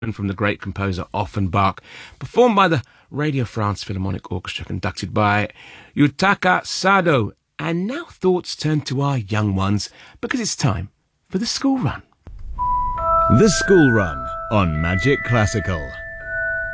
from the great composer Offenbach, performed by the Radio France Philharmonic Orchestra, conducted by Yutaka Sado. And now thoughts turn to our young ones, because it's time for the school run. The School Run on Magic Classical.